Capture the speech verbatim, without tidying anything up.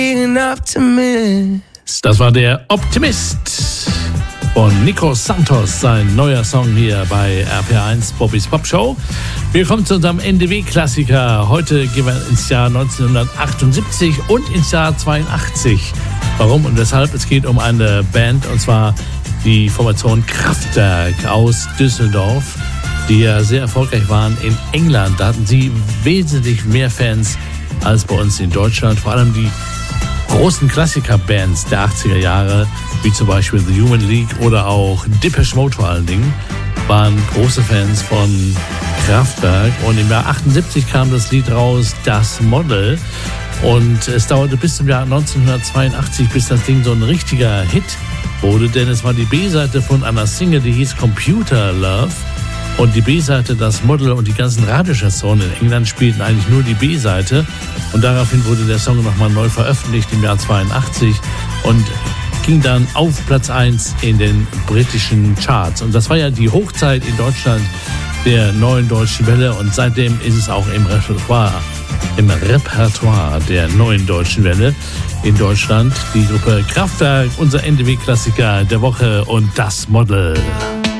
Das war der Optimist von Nico Santos, sein neuer Song hier bei R P R eins Bobbys Pop Show. Wir kommen zu unserem N D W-Klassiker. Heute gehen wir ins Jahr neunzehnhundertachtundsiebzig und ins Jahr zweiundachtzig. Warum und weshalb? Es geht um eine Band, und zwar die Formation Kraftwerk aus Düsseldorf, die ja sehr erfolgreich waren in England. Da hatten sie wesentlich mehr Fans als bei uns in Deutschland. Vor allem die großen Klassiker-Bands der achtziger Jahre, wie zum Beispiel The Human League oder auch Depeche Mode vor allen Dingen, waren große Fans von Kraftwerk. Und im Jahr achtundsiebzig kam das Lied raus, Das Model. Und es dauerte bis zum Jahr neunzehnhundertzweiundachtzig, bis das Ding so ein richtiger Hit wurde, denn es war die B-Seite von einer Single, die hieß Computer Love. Und die B-Seite, Das Model und die ganzen Radiostationen in England spielten eigentlich nur die B-Seite. Und daraufhin wurde der Song nochmal neu veröffentlicht im Jahr zweiundachtzig und ging dann auf Platz eins in den britischen Charts. Und das war ja die Hochzeit in Deutschland der neuen Deutschen Welle. Und seitdem ist es auch im Repertoire, im Repertoire der neuen Deutschen Welle in Deutschland. Die Gruppe Kraftwerk, unser N D W-Klassiker der Woche und Das Model.